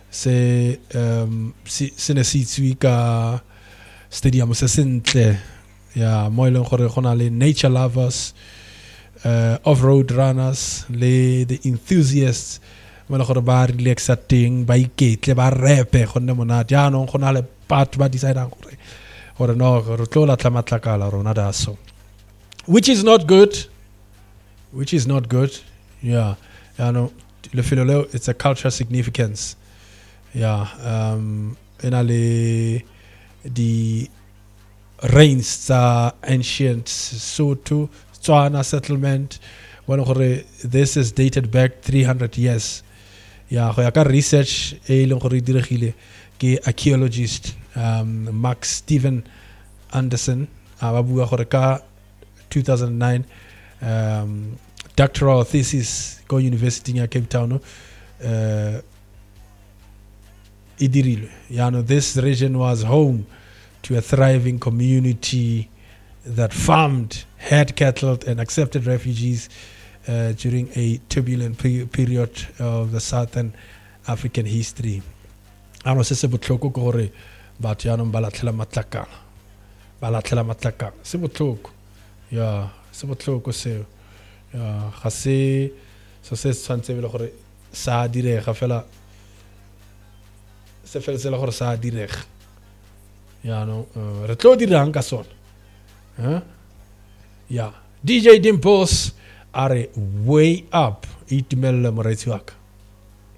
se ne se itswi ka stadium se sentle ya mo e leng gore go na le nature lovers, off-road runners, le the enthusiasts mo le gore ba relaxa teng ba iketle ba repe go nne monate jaanong go na le batho ba decidang gore no re tlo latla matlakala rona da so which is not good yeah lefelo leo it's a cultural significance yeah ena le the reigns tsa ancient Sotho Tswana settlement bueno gore this is dated back 300 years yeah go ya ka research e leng gore diregile ke archaeologist Max Steven Anderson ba bua gore ka 2009 doctoral thesis go University ya Cape Town idirile this region was home to a thriving community that farmed, had cattle, and accepted refugees during a turbulent period of the Southern African history. Ano se botlhoko ko gore batho yanong ba latlhela matlakala se botlhoko se botlhoko seo ga se tshwantse le gore sa direga fela se fela gore sa direga re tlo dirang ka sona DJ Dimples are way up itumelle moretsi wa ka